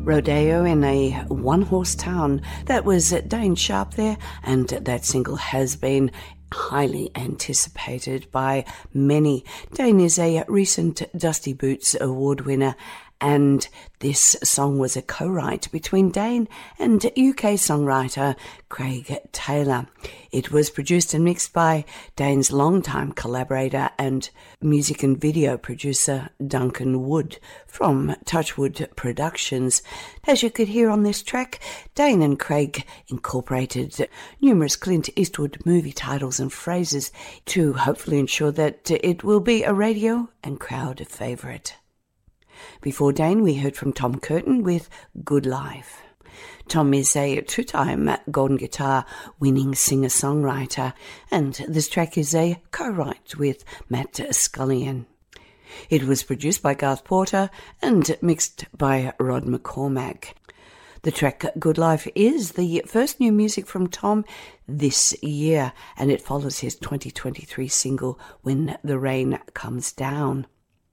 Rodeo in a one-horse town. That was Dane Sharp there, and that single has been highly anticipated by many. Dane is a recent Dusty Boots Award winner, and this song was a co-write between Dane and UK songwriter Craig Taylor. It was produced and mixed by Dane's longtime collaborator and music and video producer Duncan Wood from Touchwood Productions. As you could hear on this track, Dane and Craig incorporated numerous Clint Eastwood movie titles and phrases to hopefully ensure that it will be a radio and crowd favourite. Before Dane, we heard from Tom Curtin with Good Life. Tom is a two-time Golden Guitar winning singer-songwriter, and this track is a co-write with Matt Scullion. It was produced by Garth Porter and mixed by Rod McCormack. The track Good Life is the first new music from Tom this year, and it follows his 2023 single When the Rain Comes Down.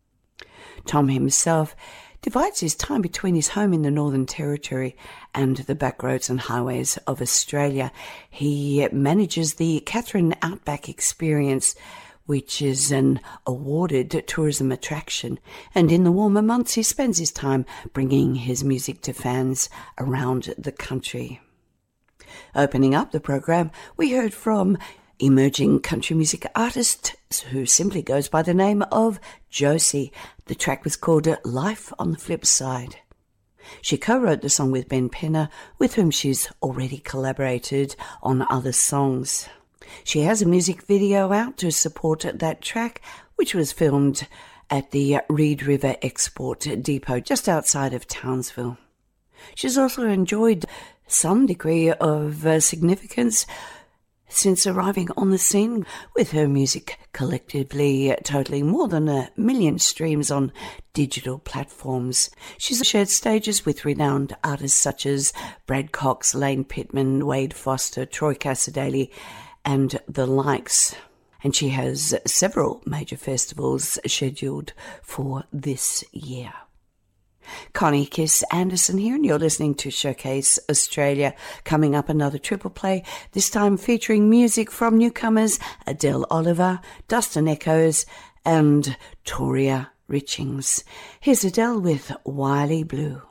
Tom himself divides his time between his home in the Northern Territory and the back roads and highways of Australia. He manages the Katherine Outback Experience, which is an awarded tourism attraction, and in the warmer months he spends his time bringing his music to fans around the country. Opening up the program, we heard from emerging country music artist who simply goes by the name of Josie. The track was called Life on the Flip Side. She co-wrote the song with Ben Penner, with whom she's already collaborated on other songs. She has a music video out to support that track, which was filmed at the Reed River Export Depot just outside of Townsville. She's also enjoyed some degree of significance since arriving on the scene, with her music collectively totaling more than 1 million streams on digital platforms. She's shared stages with renowned artists such as Brad Cox, Lane Pittman, Wade Foster, Troy Cassadaly, and the likes. And she has several major festivals scheduled for this year. Connie Kiss Anderson here, and you're listening to Showcase Australia. Coming up, another triple play, this time featuring music from newcomers Adele Oliver, Dustin Echoes, and Toria Richings. Here's Adele with Wiley Blue.